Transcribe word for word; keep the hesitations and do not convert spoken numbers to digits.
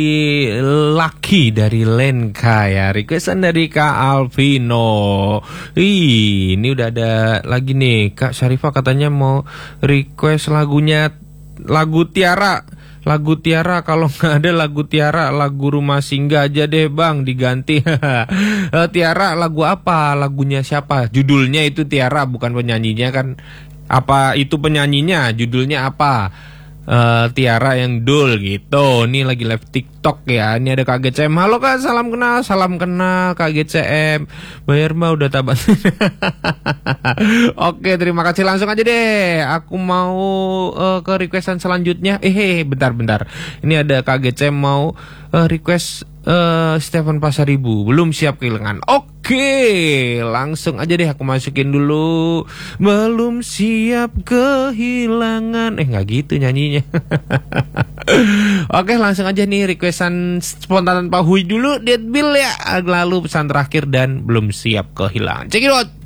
Lucky dari Lenka ya, requestan dari Kak Alvino. Ih, ini udah ada lagi nih, Kak Syarifah katanya mau request lagunya, lagu Tiara. Lagu Tiara, kalau nggak ada lagu Tiara, lagu Rumah Singga aja deh bang, diganti. Tiara lagu apa? Lagunya siapa? Judulnya itu Tiara, bukan penyanyinya kan? Apa itu penyanyinya? Judulnya apa? Uh, Tiara yang Dul gitu. Ini lagi live TikTok ya. Ini ada Kak G C M. Halo Kak, salam kenal, salam kenal Kak G C M. Bayar mah udah tabat. Oke, terima kasih, langsung aja deh. Aku mau uh, ke requestan selanjutnya. Eh, bentar-bentar. Ini ada Kak G C M mau uh, request uh, Stefan Pasaribu. Belum siap kehilangan. Oke, langsung aja deh aku masukin dulu. Belum siap kehilangan. Eh, nggak gitu nyanyinya. Oke, langsung aja nih requestan spontan Pak Hui dulu, Dead Bill ya. Lalu pesan terakhir dan belum siap kehilangan. Check it out.